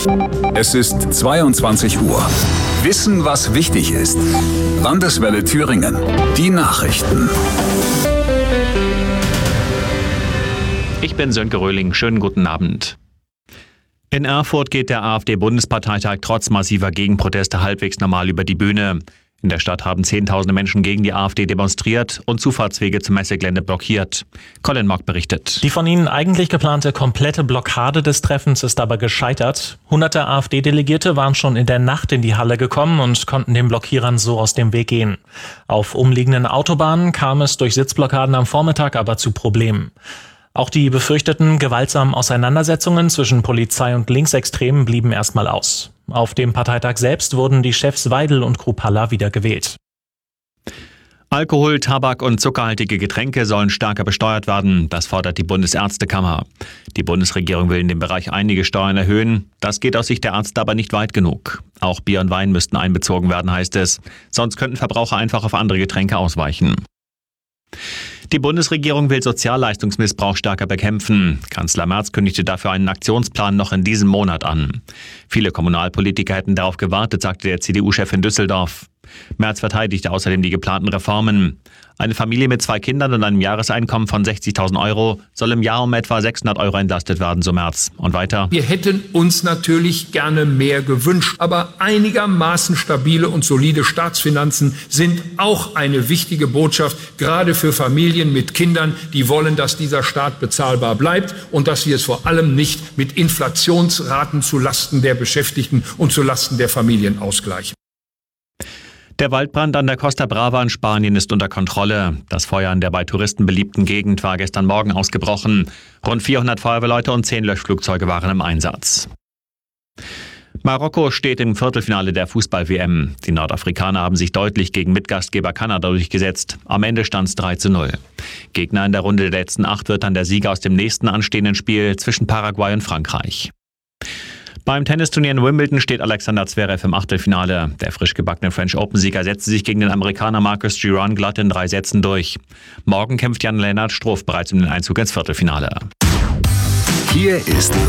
Es ist 22 Uhr. Wissen, was wichtig ist. Landeswelle Thüringen. Die Nachrichten. Ich bin Sönke Röhling. Schönen guten Abend. In Erfurt geht der AfD-Bundesparteitag trotz massiver Gegenproteste halbwegs normal über die Bühne. In der Stadt haben Zehntausende Menschen gegen die AfD demonstriert und Zufahrtswege zum Messegelände blockiert. Colin Mock berichtet. Die von ihnen eigentlich geplante komplette Blockade des Treffens ist aber gescheitert. Hunderte AfD-Delegierte waren schon in der Nacht in die Halle gekommen und konnten den Blockierern so aus dem Weg gehen. Auf umliegenden Autobahnen kam es durch Sitzblockaden am Vormittag aber zu Problemen. Auch die befürchteten gewaltsamen Auseinandersetzungen zwischen Polizei und Linksextremen blieben erstmal aus. Auf dem Parteitag selbst wurden die Chefs Weidel und Kruppalla wiedergewählt. Alkohol, Tabak und zuckerhaltige Getränke sollen stärker besteuert werden. Das fordert die Bundesärztekammer. Die Bundesregierung will in dem Bereich einige Steuern erhöhen. Das geht aus Sicht der Ärzte aber nicht weit genug. Auch Bier und Wein müssten einbezogen werden, heißt es. Sonst könnten Verbraucher einfach auf andere Getränke ausweichen. Die Bundesregierung will Sozialleistungsmissbrauch stärker bekämpfen. Kanzler Merz kündigte dafür einen Aktionsplan noch in diesem Monat an. Viele Kommunalpolitiker hätten darauf gewartet, sagte der CDU-Chef in Düsseldorf. Merz verteidigte außerdem die geplanten Reformen. Eine Familie mit 2 Kindern und einem Jahreseinkommen von 60.000 € soll im Jahr um etwa 600 € entlastet werden, so Merz. Und weiter: Wir hätten uns natürlich gerne mehr gewünscht, aber einigermaßen stabile und solide Staatsfinanzen sind auch eine wichtige Botschaft, gerade für Familien mit Kindern, die wollen, dass dieser Staat bezahlbar bleibt und dass wir es vor allem nicht mit Inflationsraten zulasten der Beschäftigten und zulasten der Familien ausgleichen. Der Waldbrand an der Costa Brava in Spanien ist unter Kontrolle. Das Feuer in der bei Touristen beliebten Gegend war gestern Morgen ausgebrochen. Rund 400 Feuerwehrleute und 10 Löschflugzeuge waren im Einsatz. Marokko steht im Viertelfinale der Fußball-WM. Die Nordafrikaner haben sich deutlich gegen Mitgastgeber Kanada durchgesetzt. Am Ende stand es 3:0. Gegner in der Runde der letzten 8 wird dann der Sieger aus dem nächsten anstehenden Spiel zwischen Paraguay und Frankreich. Beim Tennisturnier in Wimbledon steht Alexander Zverev im Achtelfinale. Der frisch gebackene French Open-Sieger setzte sich gegen den Amerikaner Marcus Giron glatt in 3 Sätzen durch. Morgen kämpft Jan-Lennart Struff bereits um den Einzug ins Viertelfinale. Hier ist